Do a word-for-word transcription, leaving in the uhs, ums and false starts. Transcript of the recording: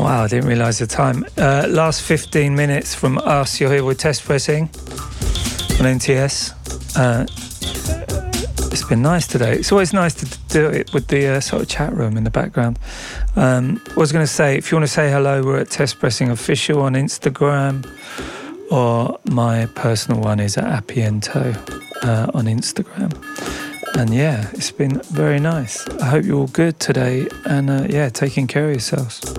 Wow, I didn't realise the time. Uh, last fifteen minutes from us. You're here with Test Pressing on N T S. Uh, it's been nice today. It's always nice to do it with the uh, sort of chat room in the background. Um, I was going to say, if you want to say hello, we're at Test Pressing Official on Instagram, or my personal one is at Appiento uh, on Instagram. And yeah, it's been very nice. I hope you're all good today, and uh, yeah, taking care of yourselves.